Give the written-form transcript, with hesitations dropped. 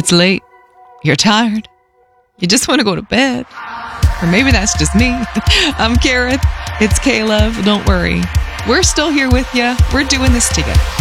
It's late. You're tired. You just want to go to bed. Or maybe that's just me. I'm Kareth. It's K-Love. Don't worry. We're still here with you. We're doing this together.